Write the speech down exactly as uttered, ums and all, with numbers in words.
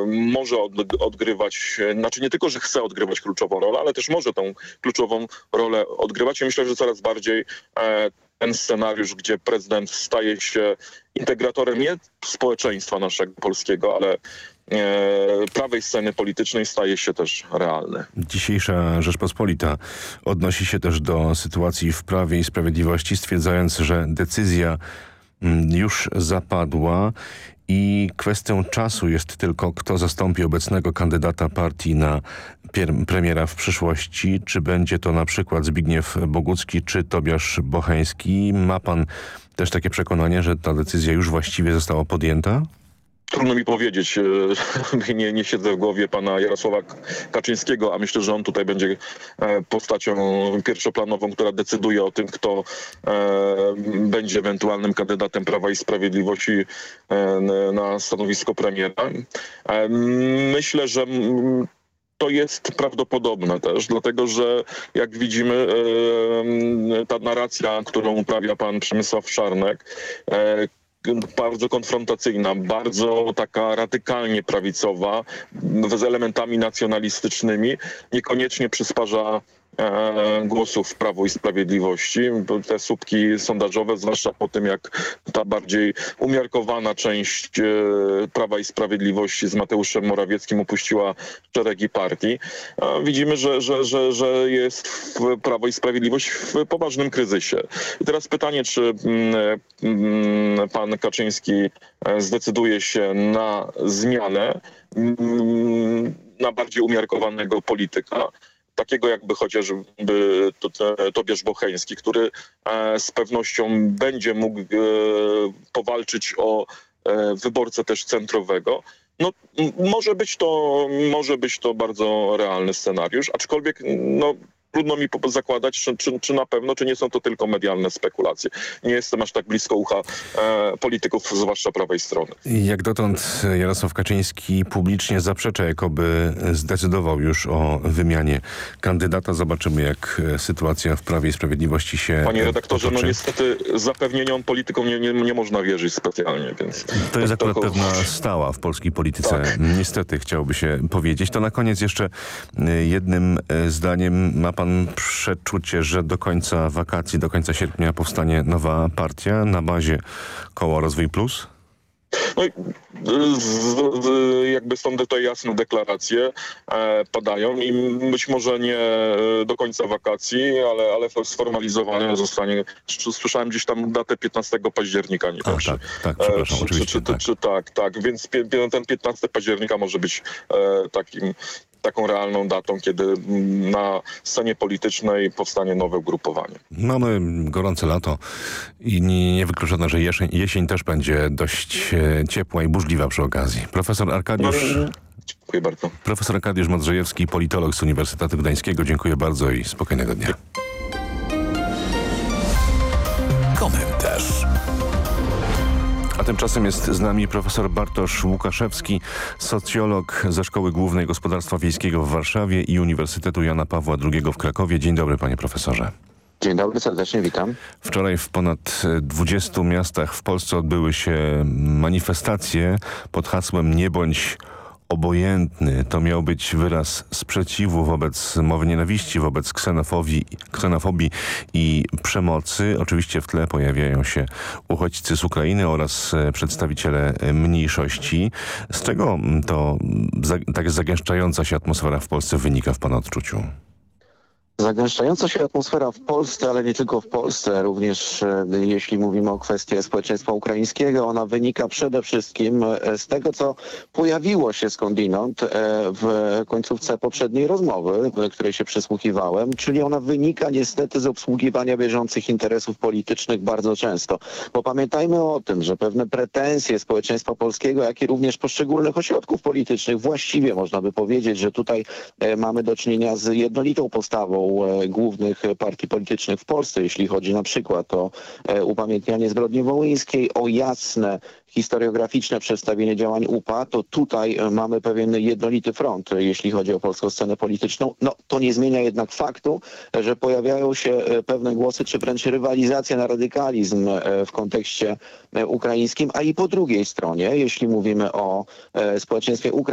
może od, odgrywać, znaczy nie tylko, że chce odgrywać kluczową rolę, ale też może tą kluczową rolę odgrywać i myślę, że coraz bardziej e, ten scenariusz, gdzie prezydent staje się integratorem nie społeczeństwa naszego polskiego, ale e, prawej sceny politycznej, staje się też realny. Dzisiejsza Rzeczpospolita odnosi się też do sytuacji w Prawie i Sprawiedliwości, stwierdzając, że decyzja już zapadła i kwestią czasu jest tylko, kto zastąpi obecnego kandydata partii na pier- premiera w przyszłości. Czy będzie to na przykład Zbigniew Bogucki czy Tobiasz Bocheński? Ma pan też takie przekonanie, że ta decyzja już właściwie została podjęta? Trudno mi powiedzieć, nie, nie siedzę w głowie pana Jarosława Kaczyńskiego, a myślę, że on tutaj będzie postacią pierwszoplanową, która decyduje o tym, kto będzie ewentualnym kandydatem Prawa i Sprawiedliwości na stanowisko premiera. Myślę, że to jest prawdopodobne też, dlatego że jak widzimy, ta narracja, którą uprawia pan Przemysław Czarnek, bardzo konfrontacyjna, bardzo taka radykalnie prawicowa, z elementami nacjonalistycznymi, niekoniecznie przysparza e, głosów w Prawo i Sprawiedliwości. Te słupki sondażowe, zwłaszcza po tym, jak ta bardziej umiarkowana część e, Prawa i Sprawiedliwości z Mateuszem Morawieckim opuściła szeregi partii, e, widzimy, że, że, że, że jest w Prawo i Sprawiedliwość w poważnym kryzysie. I teraz pytanie, czy mm, mm, pan Kaczyński zdecyduje się na zmianę, na bardziej umiarkowanego polityka, takiego jakby chociażby Tobiasz Bocheński, który z pewnością będzie mógł powalczyć o wyborcę też centrowego. No, może być to, może być to bardzo realny scenariusz, aczkolwiek no, trudno mi zakładać, czy, czy, czy na pewno, czy nie są to tylko medialne spekulacje. Nie jestem aż tak blisko ucha e, polityków, zwłaszcza prawej strony. Jak dotąd Jarosław Kaczyński publicznie zaprzecza, jakoby zdecydował już o wymianie kandydata. Zobaczymy, jak sytuacja w Prawie i Sprawiedliwości się Panie redaktorze, potoczy. no niestety zapewnieniom politykom nie, nie, nie można wierzyć specjalnie, więc... To jest akurat to... pewna stała w polskiej polityce. Tak. Niestety, chciałoby się powiedzieć. To na koniec jeszcze jednym zdaniem. Ma pan przeczucie, że do końca wakacji, do końca sierpnia powstanie nowa partia na bazie Koła Rozwój Plus? No i z, z, jakby stąd tutaj jasne deklaracje e, padają i być może nie do końca wakacji, ale, ale sformalizowane zostanie. Słyszałem gdzieś tam datę piętnastego października, nie wiem, A, czy, tak, tak, przepraszam, e, czy, oczywiście. czy, czy, tak. czy tak, tak, więc pie, ten piętnastego października może być e, takim taką realną datą, kiedy na scenie politycznej powstanie nowe ugrupowanie. Mamy gorące lato i niewykluczone, że jesień, jesień też będzie dość ciepła i burzliwa przy okazji. Profesor Arkadiusz... No, dziękuję bardzo. Profesor Arkadiusz Modrzejewski, politolog z Uniwersytetu Gdańskiego. Dziękuję bardzo i spokojnego dnia. Komentarz. A tymczasem jest z nami profesor Bartosz Łukaszewski, socjolog ze Szkoły Głównej Gospodarstwa Wiejskiego w Warszawie i Uniwersytetu Jana Pawła drugiego w Krakowie. Dzień dobry, panie profesorze. Dzień dobry, serdecznie witam. Wczoraj w ponad dwudziestu miastach w Polsce odbyły się manifestacje pod hasłem "Nie bądź obojętny". To miał być wyraz sprzeciwu wobec mowy nienawiści, wobec ksenofobii, ksenofobii i przemocy. Oczywiście w tle pojawiają się uchodźcy z Ukrainy oraz przedstawiciele mniejszości. Z czego to za, tak zagęszczająca się atmosfera w Polsce wynika w pana odczuciu? Zagęszczająca się atmosfera w Polsce, ale nie tylko w Polsce, również e, jeśli mówimy o kwestii społeczeństwa ukraińskiego, ona wynika przede wszystkim e, z tego, co pojawiło się skądinąd e, w końcówce poprzedniej rozmowy, w której się przysłuchiwałem, czyli ona wynika niestety z obsługiwania bieżących interesów politycznych bardzo często. Bo pamiętajmy o tym, że pewne pretensje społeczeństwa polskiego, jak i również poszczególnych ośrodków politycznych, właściwie można by powiedzieć, że tutaj e, mamy do czynienia z jednolitą postawą głównych partii politycznych w Polsce, jeśli chodzi na przykład o upamiętnianie zbrodni wołyńskiej, o jasne historiograficzne przedstawienie działań U P A, to tutaj mamy pewien jednolity front, jeśli chodzi o polską scenę polityczną. No, to nie zmienia jednak faktu, że pojawiają się pewne głosy, czy wręcz rywalizacja na radykalizm w kontekście ukraińskim, a i po drugiej stronie, jeśli mówimy o społeczeństwie ukraińskim,